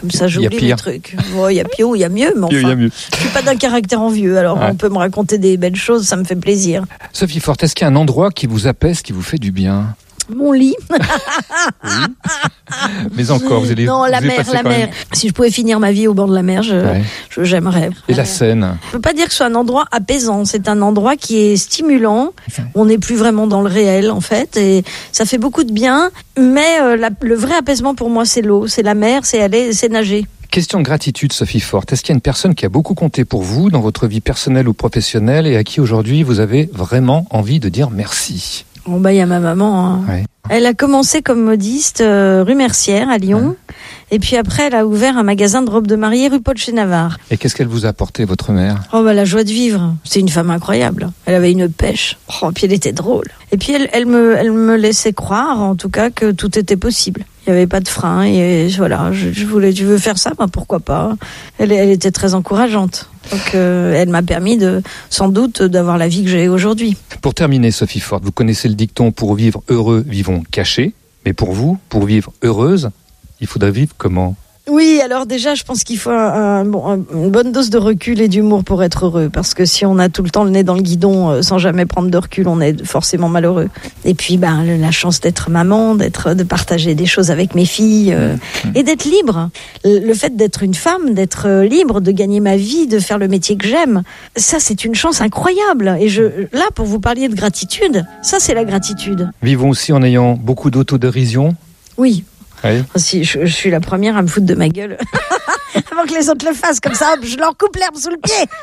Comme ça, j'oublie les trucs. Il y a pire ou il y a mieux, mais enfin, je suis pas d'un caractère envieux, alors on peut me raconter des belles choses, ça me fait plaisir. Sophie Forte, est-ce qu'il y a un endroit qui vous apaise, qui vous fait du bien ? Mon lit. Oui. Mais encore, vous allez... Non, la mer. Si je pouvais finir ma vie au bord de la mer, j'aimerais. Et la Seine ? Je peux pas dire que ce soit un endroit apaisant. C'est un endroit qui est stimulant. On n'est plus vraiment dans le réel, en fait. Et ça fait beaucoup de bien. Mais le vrai apaisement pour moi, c'est l'eau. C'est la mer, c'est aller, c'est nager. Question de gratitude, Sophie Forte. Est-ce qu'il y a une personne qui a beaucoup compté pour vous dans votre vie personnelle ou professionnelle et à qui aujourd'hui vous avez vraiment envie de dire merci ? Bon, il y a ma maman. Hein. Ouais. Elle a commencé comme modiste rue Mercière à Lyon. Et puis après, elle a ouvert un magasin de robes de mariée rue Paul Chénavard. Et qu'est-ce qu'elle vous a apporté, votre mère ? La joie de vivre. C'est une femme incroyable. Elle avait une pêche. Puis elle était drôle. Et puis elle me laissait croire, en tout cas, que tout était possible. Il n'y avait pas de frein. Et voilà, tu veux faire ça ? Pourquoi pas ? Elle était très encourageante. Donc elle m'a permis sans doute d'avoir la vie que j'ai aujourd'hui. Pour terminer, Sophie Forte, vous connaissez le dicton « Pour vivre heureux, vivons cachés ». Mais pour vous, pour vivre heureuse, il faudrait vivre comment ? Oui, alors déjà, je pense qu'il faut une bonne dose de recul et d'humour pour être heureux. Parce que si on a tout le temps le nez dans le guidon sans jamais prendre de recul, on est forcément malheureux. Et puis, la chance d'être maman, de partager des choses avec mes filles et d'être libre. Le fait d'être une femme, d'être libre, de gagner ma vie, de faire le métier que j'aime, ça, c'est une chance incroyable. Et là, pour vous parler de gratitude, ça, c'est la gratitude. Vivons aussi en ayant beaucoup d'autodérision ? Oui. Oui. Si je suis la première à me foutre de ma gueule avant que les autres le fassent, comme ça, hop, je leur coupe l'herbe sous le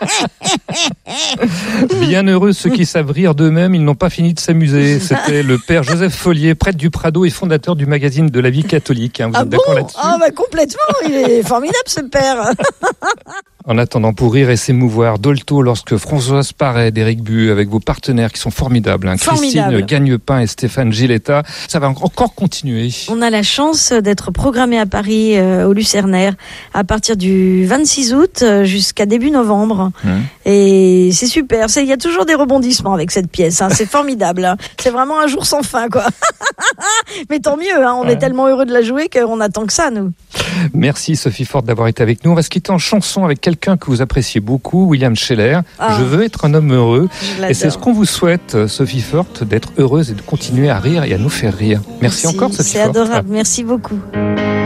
pied. Bienheureux ceux qui savent rire d'eux-mêmes, ils n'ont pas fini de s'amuser. C'était le père Joseph Follier, prêtre du Prado et fondateur du magazine de la vie catholique. Vous êtes d'accord là-dessus ? Complètement, il est formidable ce père. En attendant, pour rire et s'émouvoir, Dolto lorsque Françoise Paré d'Éric Bu avec vos partenaires qui sont formidables, Christine Gagnepin et Stéphane Giletta, ça va encore continuer. On a la chance d'être programmé à Paris au Lucernaire à partir du 26 août jusqu'à début novembre. Et c'est super, il y a toujours des rebondissements avec cette pièce, c'est formidable. C'est vraiment un jour sans fin, quoi. Mais tant mieux, on est tellement heureux de la jouer qu'on attend que ça, nous. Merci Sophie Forte d'avoir été avec nous. On va se quitter en chanson avec quelqu'un que vous appréciez beaucoup, William Scheller. Je veux être un homme heureux. Et c'est ce qu'on vous souhaite, Sophie Forte, d'être heureuse et de continuer à rire et à nous faire rire. Merci encore, Sophie Forte. C'est adorable, merci beaucoup.